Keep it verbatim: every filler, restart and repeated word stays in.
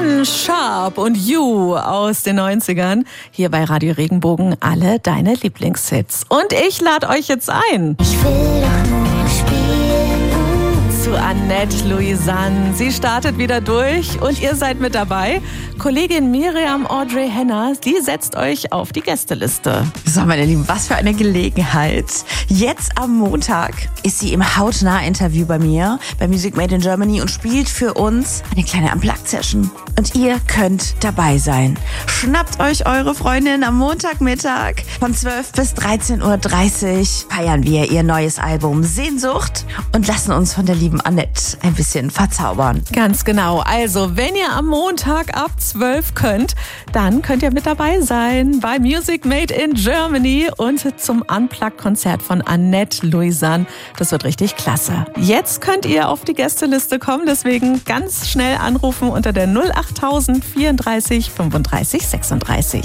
Ken Sharp und You aus den neunzigern. Hier bei Radio Regenbogen alle deine Lieblingshits. Und ich lade euch jetzt ein. Ich will doch nur spielen. Zu Annette Louisanne. Sie startet wieder durch und ihr seid mit dabei. Kollegin Miriam Audrey Henner, die setzt euch auf die Gästeliste. So, meine Lieben, was für eine Gelegenheit. Jetzt am Montag ist sie im Hautnah-Interview bei mir, bei Music Made in Germany und spielt für uns eine kleine Unplugged-Session. Und ihr könnt dabei sein. Schnappt euch eure Freundin am Montagmittag von zwölf bis dreizehn Uhr dreißig. Feiern wir ihr neues Album Sehnsucht und lassen uns von der lieben Annette ein bisschen verzaubern. Ganz genau. Also, wenn ihr am Montag ab zwölf könnt, dann könnt ihr mit dabei sein bei Music Made in Germany und zum Unplugged-Konzert von Annette Louisanne. Das wird richtig klasse. Jetzt könnt ihr auf die Gästeliste kommen, deswegen ganz schnell anrufen unter der null acht null null null vierunddreißig fünfunddreißig sechsunddreißig.